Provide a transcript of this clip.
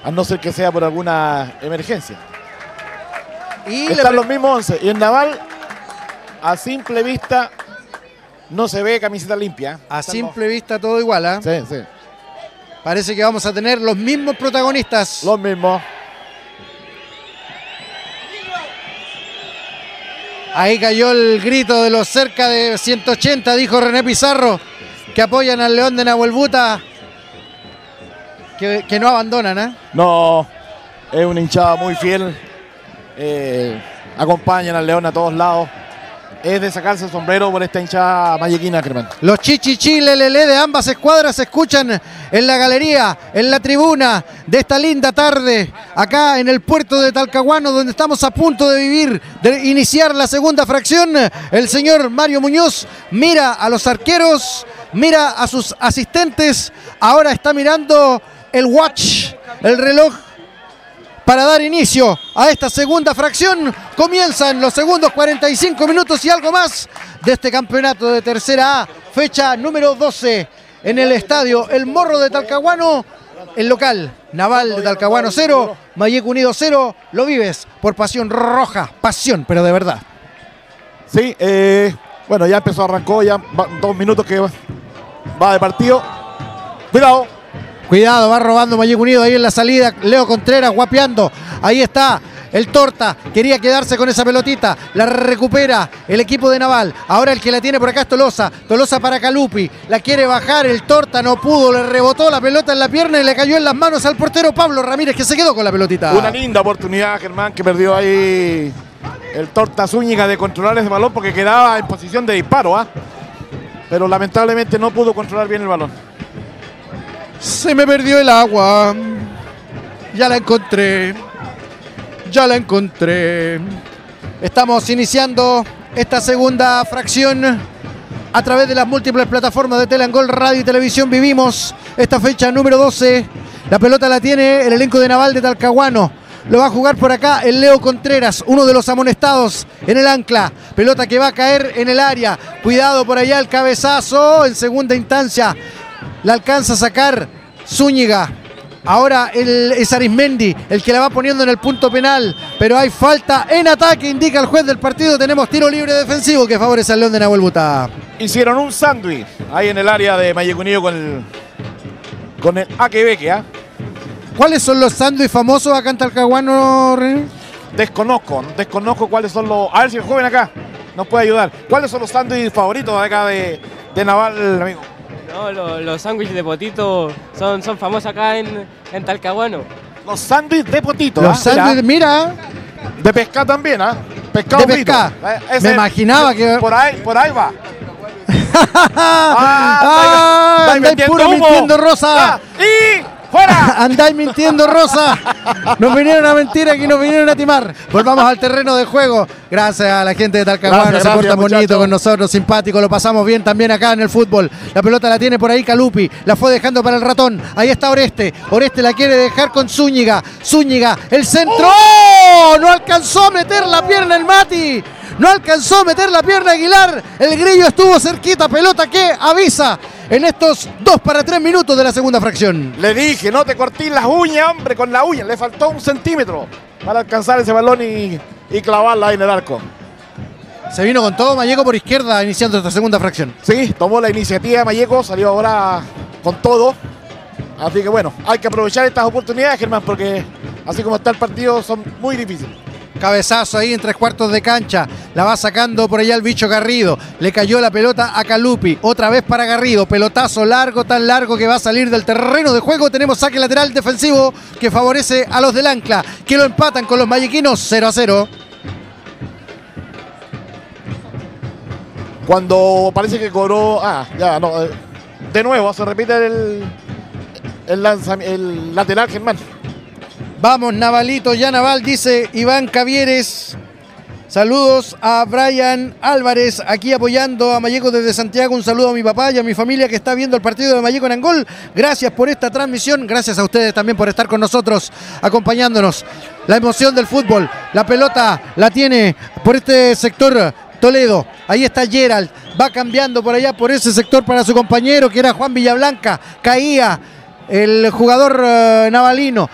a no ser que sea por alguna emergencia. Y están los mismos 11. Y en Naval, a simple vista, no se ve camiseta limpia. A simple vista todo igual, ¿eh? Sí, sí. Parece que vamos a tener los mismos protagonistas. Los mismos. Ahí cayó el grito de los cerca de 180, dijo René Pizarro, que apoyan al León de Nahuelbuta, que no abandonan, ¿eh? No, es una hinchada muy fiel. Acompañan al León a todos lados. Es de sacarse el sombrero por esta hinchada mallequina, Germán. Los chichichi lelele de ambas escuadras se escuchan en la galería, en la tribuna de esta linda tarde, acá en el puerto de Talcahuano, donde estamos a punto de vivir, de iniciar la segunda fracción. El señor Mario Muñoz mira a los arqueros, mira a sus asistentes, ahora está mirando el watch, el reloj, para dar inicio a esta segunda fracción. Comienzan los segundos 45 minutos y algo más de este campeonato de Tercera A, fecha número 12 en el estadio El Morro de Talcahuano, el local Naval de Talcahuano 0, Malleco Unido 0. Lo vives por Pasión Roja, pasión, pero de verdad. Sí, bueno, ya arrancó, ya 2 minutos que va de partido. Cuidado. Cuidado, va robando Malleco Unido ahí en la salida. Leo Contreras guapeando. Ahí está el Torta. Quería quedarse con esa pelotita. La recupera el equipo de Naval. Ahora el que la tiene por acá es Tolosa. Tolosa para Calupi. La quiere bajar. El Torta no pudo. Le rebotó la pelota en la pierna y le cayó en las manos al portero Pablo Ramírez, que se quedó con la pelotita. Una linda oportunidad, Germán, que perdió ahí el Torta Zúñiga de controlar ese balón porque quedaba en posición de disparo, pero lamentablemente no pudo controlar bien el balón. Se me perdió el agua. Ya la encontré. Ya la encontré. Estamos iniciando esta segunda fracción a través de las múltiples plataformas de Teleangol Radio y Televisión. Vivimos esta fecha número 12. La pelota la tiene el elenco de Naval de Talcahuano. Lo va a jugar por acá el Leo Contreras, uno de los amonestados en el ancla. Pelota que va a caer en el área. Cuidado por allá el cabezazo en segunda instancia. La alcanza a sacar Zúñiga. Ahora es Arismendi el que la va poniendo en el punto penal. Pero hay falta en ataque, indica el juez del partido. Tenemos tiro libre defensivo que favorece al León de Nahuelbuta. Hicieron un sándwich ahí en el área de Malleco Unido con el Aquebeque. ¿Cuáles son los sándwiches famosos acá en Talcahuano, René? Desconozco cuáles son los... A ver si el joven acá nos puede ayudar. ¿Cuáles son los sándwiches favoritos acá de Naval, amigo? No, los sándwiches de potito son famosos acá en Talcahuano. Los sándwiches de potito. Los sándwiches, mira. De pesca también, pescado de pesca. Me imaginaba que... Por ahí va. Andáis puro mintiendo, Rosa. ¡Y fuera! Andáis mintiendo, Rosa. Nos vinieron a mentir, aquí nos vinieron a timar. Volvamos al terreno de juego. Gracias a la gente de Talcahuano, se porta bonito con nosotros, simpático, lo pasamos bien también acá en el fútbol. La pelota la tiene por ahí Calupi, la fue dejando para el ratón. Ahí está Oreste. Oreste la quiere dejar con Zúñiga. Zúñiga, el centro. ¡Oh! No alcanzó a meter la pierna el Mati. No alcanzó a meter la pierna Aguilar. El Grillo estuvo cerquita. Pelota que avisa en estos 2 para 3 minutos de la segunda fracción. Le dije, no te cortís las uñas, hombre, con la uña. Le faltó 1 centímetro para alcanzar ese balón y clavarla ahí en el arco. Se vino con todo Malleco por izquierda iniciando esta segunda fracción. Sí, tomó la iniciativa Malleco, salió ahora con todo. Así que bueno, hay que aprovechar estas oportunidades, Germán, porque así como está el partido son muy difíciles. Cabezazo ahí en 3/4 de cancha. La va sacando por allá el bicho Garrido. Le cayó la pelota a Calupi. Otra vez para Garrido. Pelotazo largo, tan largo que va a salir del terreno de juego. Tenemos saque lateral defensivo que favorece a los del ancla, que lo empatan con los mallequinos 0-0. Cuando parece que cobró... de nuevo se repite el lateral, Germán. Vamos, Navalito, ya Naval, dice Iván Cavieres. Saludos a Brian Álvarez, aquí apoyando a Malleco desde Santiago. Un saludo a mi papá y a mi familia que está viendo el partido de Malleco en Angol. Gracias por esta transmisión, gracias a ustedes también por estar con nosotros, acompañándonos. La emoción del fútbol, la pelota la tiene por este sector Toledo. Ahí está Gerald, va cambiando por allá por ese sector para su compañero que era Juan Villablanca. Caía el jugador navalino.